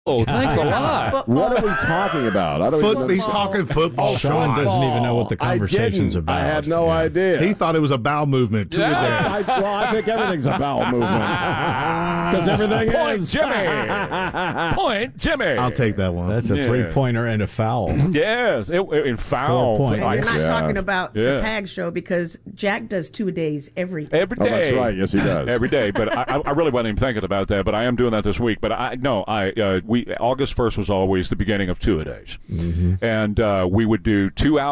Oh, thanks a lot. What are we talking about? I don't even know. He's talking football. Sean doesn't even know what the conversation's about. I had no idea. He thought it was a bowel movement. I think everything's a bowel movement. Because everything Point, is. Jimmy. Point, Jimmy. I'll take that one. That's a three-pointer and a foul. Yes, in foul. 4 points. And you're not Yeah. talking about Yeah. the PAG show because Jack does 2 days every day. Every day. Oh, that's right. Yes, he does. Every day, but I really wasn't even thinking about that. But I am doing that this week. But August 1st was always the beginning of two-a-days, and we would do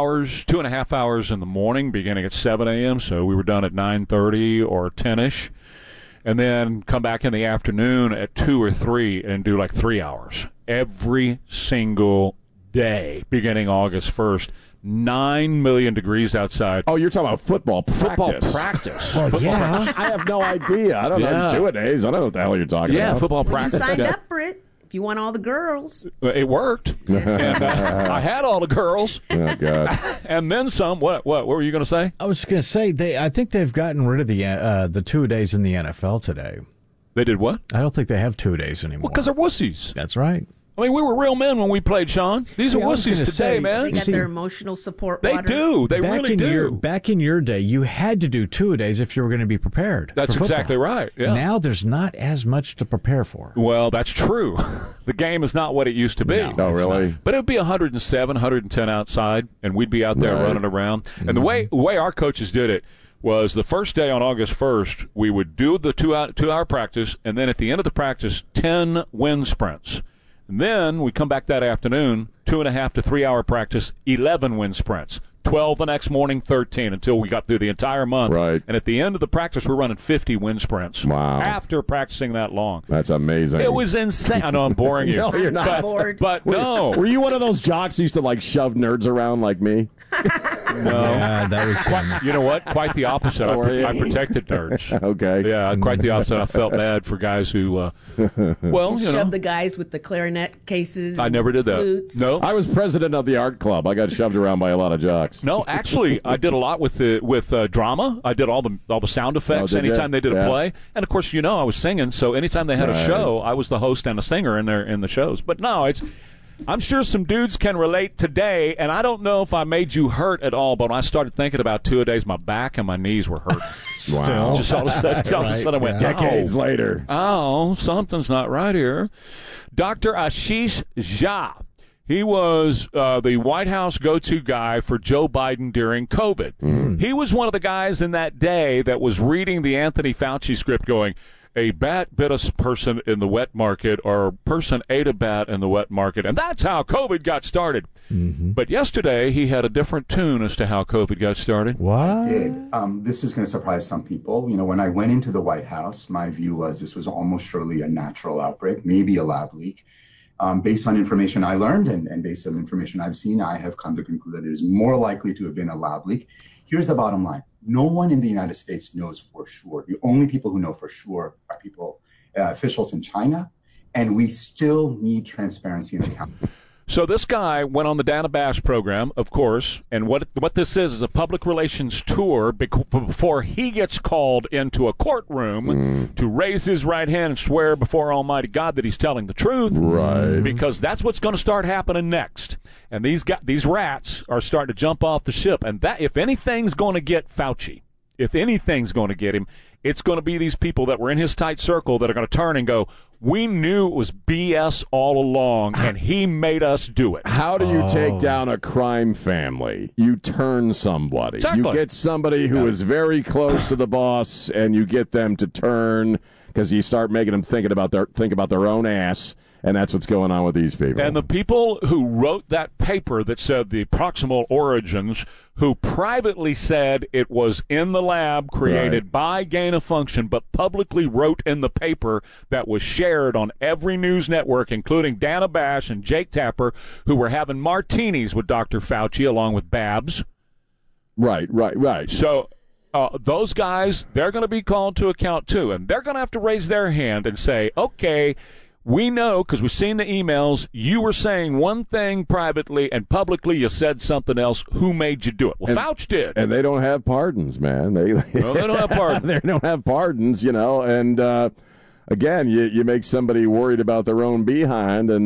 2.5 hours in the morning, beginning at 7 a.m. So we were done at 9:30 or 10ish, and then come back in the afternoon at 2 or 3 and do like 3 hours every single day, beginning August 1st. 9 million degrees outside. Oh, you're talking about football Football practice. practice. Yeah. I have no idea. I don't know. 2-a-days. I don't know what the hell you're talking Yeah, about. football Well, you practice. signed Yeah. up for it. If you want all the girls. It worked. And, I had all the girls, Oh, God. and then some. What were you going to say? I was going to say I think they've gotten rid of the 2 days in the NFL today. They did what? I don't think they have 2 days anymore. Well, because they're wussies. That's right. I mean, we were real men when we played, Sean. These See, are I was wussies gonna today, say, They man. got See, their emotional support They water. do. They really do. Back in your day, you had to do 2-a-days if you were going to be prepared. That's for football. exactly right. Yeah. Now there's not as much to prepare for. Well, that's true. The game is not what it used to be. No. Oh, really? But it would be 107, 110 outside, and we'd be out there Right. running around. And the way our coaches did it was the first day on August 1st, we would do the 2-hour practice, and then at the end of the practice, 10 wind sprints. And then we come back that afternoon, 2.5 to 3 hour practice, 11 wind sprints. 12 the next morning, 13 until we got through the entire month. Right. And at the end of the practice, we're running 50 wind sprints. Wow. After practicing that long. That's amazing. It was insane. I know I'm boring you. No, you're not. Bored. But no. Were you one of those jocks who used to, like, shove nerds around like me? No. Yeah, that was You know what? Quite the opposite. Were you? I protected nerds. Okay. Yeah, quite the opposite. I felt bad for guys who, well, you Shove know. the guys with the clarinet cases. I never did that. flutes. No. I was president of the art club. I got shoved around by a lot of jocks. No, actually, I did a lot with drama. I did all the sound effects did you? anytime they did a Yeah. play, and of course, I was singing. So anytime they had a Right. show, I was the host and a singer in the shows. But no, I'm sure some dudes can relate today, and I don't know if I made you hurt at all. But when I started thinking about 2-a-days, my back and my knees were hurting. Wow. Just all of a sudden, I went, Decades later. Oh, something's not right here. Dr. Ashish Jha. He was the White House go-to guy for Joe Biden during COVID. He was one of the guys in that day that was reading the Anthony Fauci script going, a bat bit a person in the wet market, or a person ate a bat in the wet market, and that's how COVID got started. But yesterday, he had a different tune as to how COVID got started. what? did. This is going to surprise some people. You know, when I went into the White House, my view was this was almost surely a natural outbreak, maybe a lab leak. Based on information I learned and based on information I've seen, I have come to conclude that it is more likely to have been a lab leak. Here's the bottom line. No one in the United States knows for sure. The only people who know for sure are officials in China, and we still need transparency and accountability. So this guy went on the Dana Bash program, of course, and what this is a public relations tour before he gets called into a courtroom to raise his right hand and swear before Almighty God that he's telling the truth. Right. Because that's what's going to start happening next. And these rats are starting to jump off the ship. And that, if anything's going to get Fauci, if anything's going to get him, it's going to be these people that were in his tight circle that are going to turn and go, we knew it was BS all along, and he made us do it. How do you take down a crime family? You turn somebody. Exactly. You get somebody who is very close to the boss, and you get them to turn because you start making them think about their own ass. And that's what's going on with these people. And the people who wrote that paper that said the proximal origins, who privately said it was in the lab created by gain of function, but publicly wrote in the paper that was shared on every news network, including Dana Bash and Jake Tapper, who were having martinis with Dr. Fauci along with Babs. Right. So those guys, they're going to be called to account too, and they're going to have to raise their hand and say, okay, we know, because we've seen the emails, you were saying one thing privately and publicly you said something else. Who made you do it? Well, Fauci did. And they don't have pardons, man. No, they don't have pardons. They don't have pardons, and again, you make somebody worried about their own behind, and